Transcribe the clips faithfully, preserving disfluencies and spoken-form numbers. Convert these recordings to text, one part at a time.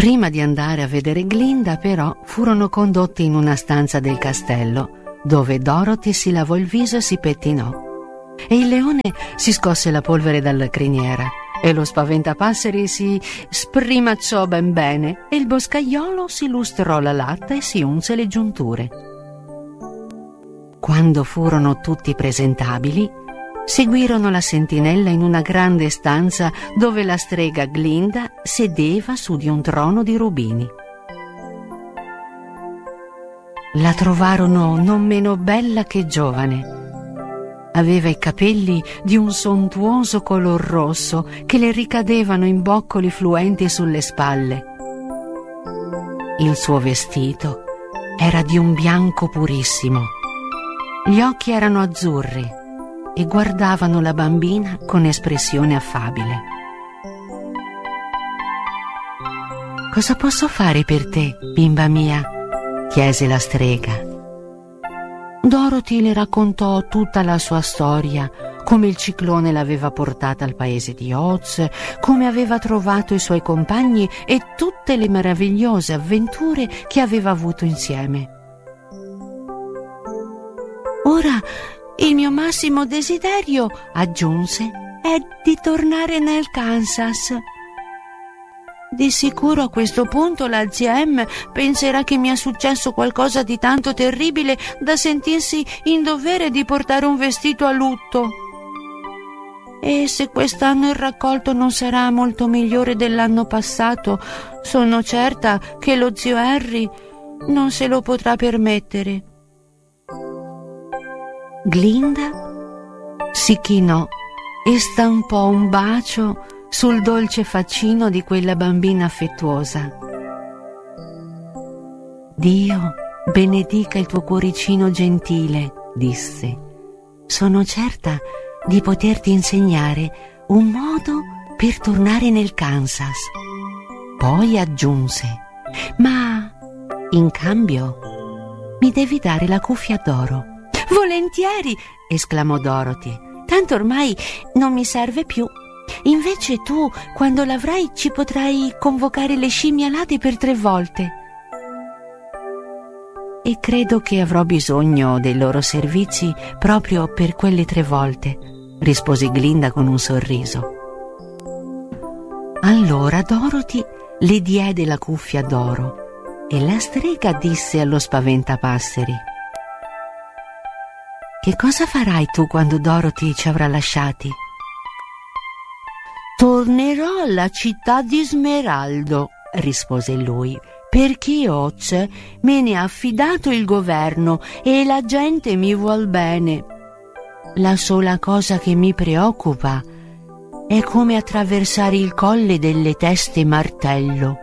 Prima di andare a vedere Glinda, però, furono condotti in una stanza del castello, dove Dorothy si lavò il viso e si pettinò. E il leone si scosse la polvere dalla criniera, e lo spaventapasseri si sprimacciò ben bene, e il boscaiolo si lustrò la latta e si unse le giunture. Quando furono tutti presentabili, seguirono la sentinella in una grande stanza dove la strega Glinda sedeva su di un trono di rubini. La trovarono non meno bella che giovane. Aveva i capelli di un sontuoso color rosso che le ricadevano in boccoli fluenti sulle spalle. Il suo vestito era di un bianco purissimo. Gli occhi erano azzurri e guardavano la bambina con espressione affabile. «Cosa posso fare per te, bimba mia?» chiese la strega. Dorothy le raccontò tutta la sua storia, come il ciclone l'aveva portata al paese di Oz, come aveva trovato i suoi compagni e tutte le meravigliose avventure che aveva avuto insieme. «Ora il mio massimo desiderio», aggiunse, «è di tornare nel Kansas. Di sicuro a questo punto la zia Em penserà che mi è successo qualcosa di tanto terribile da sentirsi in dovere di portare un vestito a lutto. E se quest'anno il raccolto non sarà molto migliore dell'anno passato, sono certa che lo zio Harry non se lo potrà permettere». Glinda si chinò e stampò un bacio sul dolce faccino di quella bambina affettuosa. «Dio benedica il tuo cuoricino gentile», disse. «Sono certa di poterti insegnare un modo per tornare nel Kansas». Poi aggiunse: «Ma in cambio mi devi dare la cuffia d'oro». «Volentieri!» esclamò Dorothy. «Tanto ormai non mi serve più. Invece tu, quando l'avrai, ci potrai convocare le scimmie alate per tre volte». «E credo che avrò bisogno dei loro servizi proprio per quelle tre volte», rispose Glinda con un sorriso. Allora Dorothy le diede la cuffia d'oro e la strega disse allo spaventapasseri: «Che cosa farai tu quando Dorothy ci avrà lasciati?» «Tornerò alla città di Smeraldo», rispose lui, «perché Oz me ne ha affidato il governo e la gente mi vuol bene. La sola cosa che mi preoccupa è come attraversare il colle delle teste martello».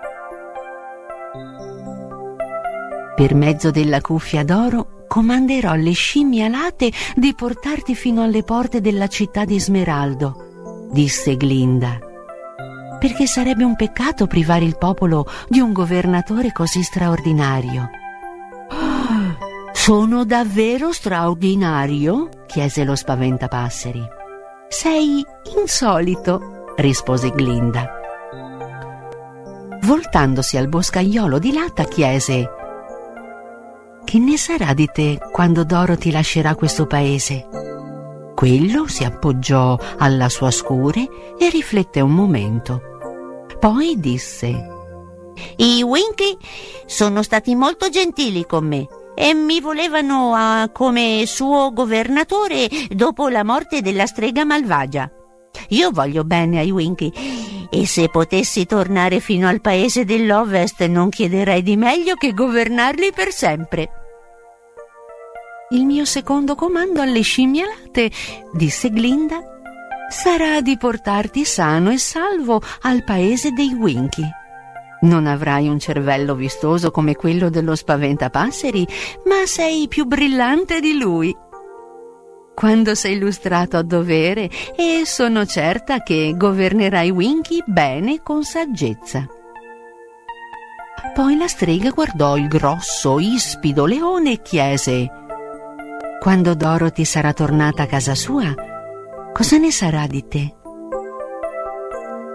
Per mezzo della cuffia d'oro comanderò alle scimmie alate di portarti fino alle porte della città di Smeraldo, disse Glinda, perché sarebbe un peccato privare il popolo di un governatore così straordinario. «Oh, sono davvero straordinario?» chiese lo spaventapasseri. «Sei insolito», rispose Glinda. Voltandosi al boscaiolo di latta chiese: «Che ne sarà di te quando Dorothy lascerà questo paese?» Quello si appoggiò alla sua scure e riflette un momento. Poi disse: «I Winky sono stati molto gentili con me e mi volevano uh, come suo governatore dopo la morte della strega malvagia. Io voglio bene ai Winky e se potessi tornare fino al paese dell'Ovest non chiederei di meglio che governarli per sempre». «Il mio secondo comando alle scimmie alate», disse Glinda, «sarà di portarti sano e salvo al paese dei Winky. Non avrai un cervello vistoso come quello dello spaventapasseri, ma sei più brillante di lui. Quando sei illustrato a dovere, e sono certa che governerai Winky bene e con saggezza». Poi la strega guardò il grosso, ispido leone e chiese: «Quando Dorothy sarà tornata a casa sua, cosa ne sarà di te?»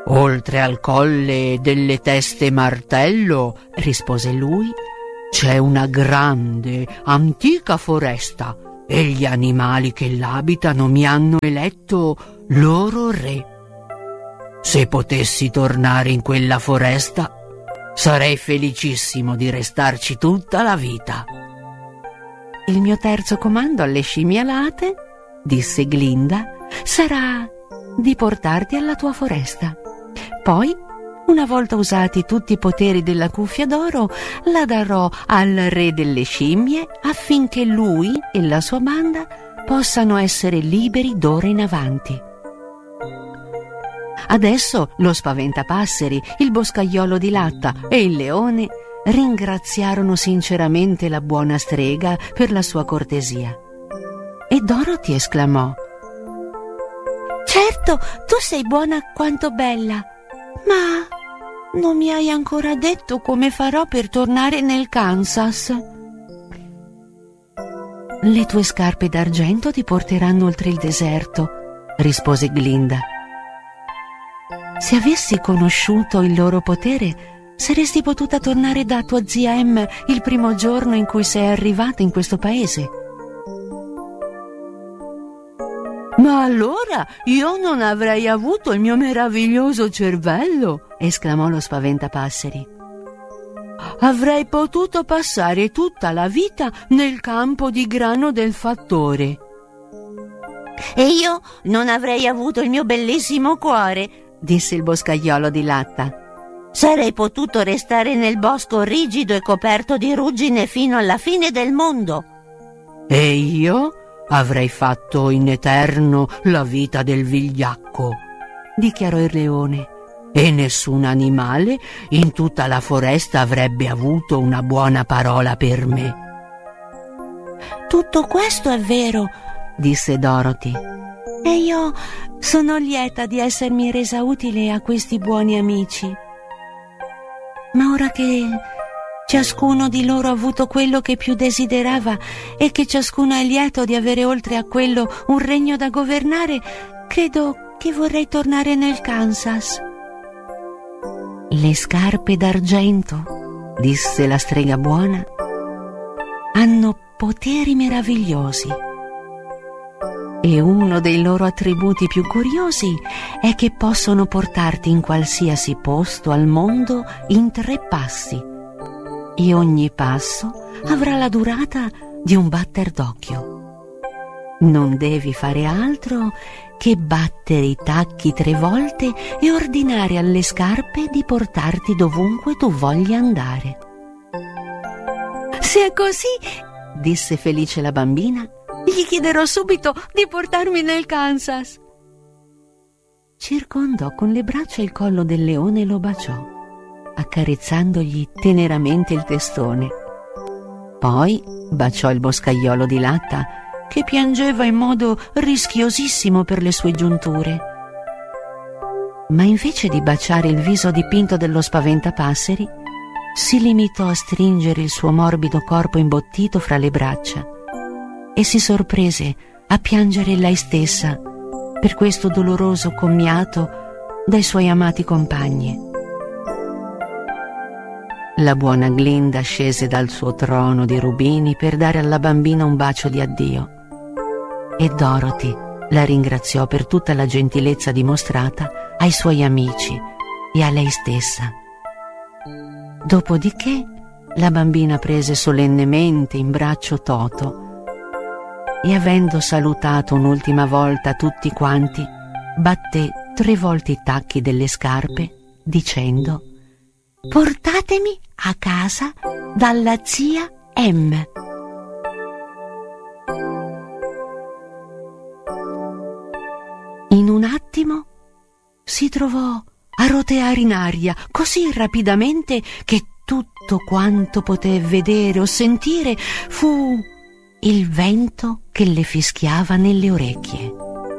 Oltre al colle delle teste martello, rispose lui, c'è una grande, antica foresta e gli animali che l'abitano mi hanno eletto loro re. Se potessi tornare in quella foresta, sarei felicissimo di restarci tutta la vita. Il mio terzo comando alle scimmie alate, disse Glinda, sarà di portarti alla tua foresta. Poi, una volta usati tutti i poteri della cuffia d'oro, la darò al re delle scimmie affinché lui e la sua banda possano essere liberi d'ora in avanti. Adesso lo spaventapasseri, il boscaiolo di latta e il leone ringraziarono sinceramente la buona strega per la sua cortesia. E Dorothy esclamò: «Certo, tu sei buona quanto bella, ma non mi hai ancora detto come farò per tornare nel Kansas». «Le tue scarpe d'argento ti porteranno oltre il deserto», rispose Glinda. «Se avessi conosciuto il loro potere, saresti potuta tornare da tua zia Em il primo giorno in cui sei arrivata in questo paese». «Ma allora io non avrei avuto il mio meraviglioso cervello», esclamò lo spaventapasseri. «Avrei potuto passare tutta la vita nel campo di grano del fattore». «E io non avrei avuto il mio bellissimo cuore», disse il boscaiolo di latta. «Sarei potuto restare nel bosco rigido e coperto di ruggine fino alla fine del mondo». «E io avrei fatto in eterno la vita del vigliacco», dichiarò il leone, «e nessun animale in tutta la foresta avrebbe avuto una buona parola per me». «Tutto questo è vero», disse Dorothy, «e io sono lieta di essermi resa utile a questi buoni amici. Ma ora che ciascuno di loro ha avuto quello che più desiderava e che ciascuno è lieto di avere oltre a quello un regno da governare, credo che vorrei tornare nel Kansas». «Le scarpe d'argento», disse la strega buona, «hanno poteri meravigliosi e uno dei loro attributi più curiosi è che possono portarti in qualsiasi posto al mondo in tre passi, e ogni passo avrà la durata di un batter d'occhio. Non devi fare altro che battere i tacchi tre volte e ordinare alle scarpe di portarti dovunque tu voglia andare». «Se è così», disse felice la bambina, «gli chiederò subito di portarmi nel Kansas». Circondò con le braccia il collo del leone e lo baciò, accarezzandogli teneramente il testone. Poi baciò il boscaiolo di latta, che piangeva in modo rischiosissimo per le sue giunture. Ma invece di baciare il viso dipinto dello spaventapasseri, si limitò a stringere il suo morbido corpo imbottito fra le braccia e si sorprese a piangere lei stessa per questo doloroso commiato dai suoi amati compagni. La buona Glinda scese dal suo trono di rubini per dare alla bambina un bacio di addio, e Dorothy la ringraziò per tutta la gentilezza dimostrata ai suoi amici e a lei stessa. Dopodiché la bambina prese solennemente in braccio Toto e, avendo salutato un'ultima volta tutti quanti, batté tre volte i tacchi delle scarpe dicendo: «Portatemi a casa dalla zia Em». In un attimo si trovò a roteare in aria così rapidamente che tutto quanto poté vedere o sentire fu il vento che le fischiava nelle orecchie.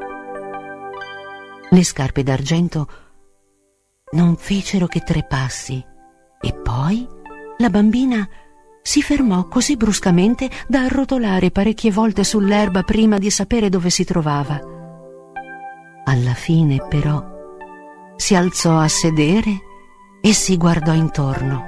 Le scarpe d'argento non fecero che tre passi e poi la bambina si fermò così bruscamente da arrotolare parecchie volte sull'erba prima di sapere dove si trovava. Alla fine, però, si alzò a sedere e si guardò intorno.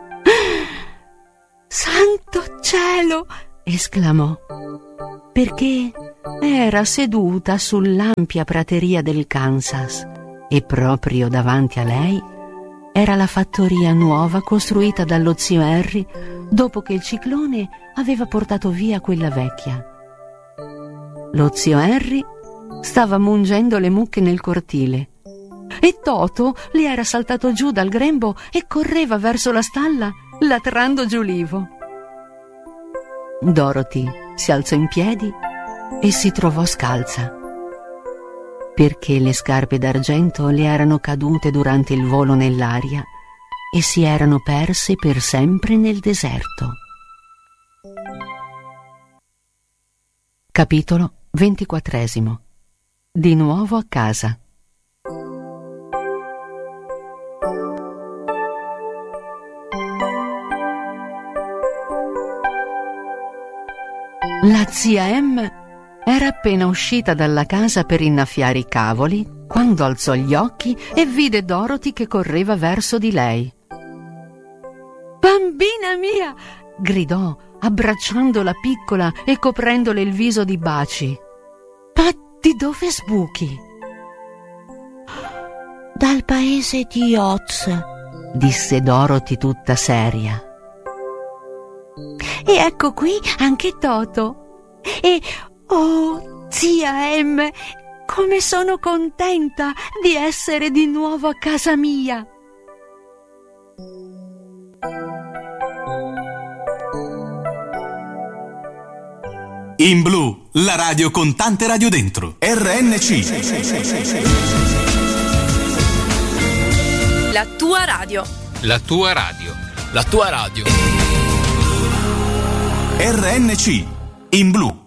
«Santo cielo!» esclamò, perché era seduta sull'ampia prateria del Kansas e proprio davanti a lei era la fattoria nuova costruita dallo zio Harry dopo che il ciclone aveva portato via quella vecchia. Lo zio Harry stava mungendo le mucche nel cortile e Toto le era saltato giù dal grembo e correva verso la stalla latrando giù l'Ivo. Dorothy si alzò in piedi e si trovò scalza, perché le scarpe d'argento le erano cadute durante il volo nell'aria e si erano perse per sempre nel deserto. Capitolo ventiquattresimo. Di nuovo a casa. La zia Em era appena uscita dalla casa per innaffiare i cavoli quando alzò gli occhi e vide Dorothy che correva verso di lei. «Bambina mia!» gridò, abbracciando la piccola e coprendole il viso di baci. «Ma di dove sbuchi?» «Dal paese di Oz», disse Dorothy tutta seria. «E ecco qui anche Toto. E, oh, zia Em, come sono contenta di essere di nuovo a casa mia!» In Blu, la radio con tante radio dentro. R N C. La tua radio. La tua radio. La tua radio. R N C. In Blu.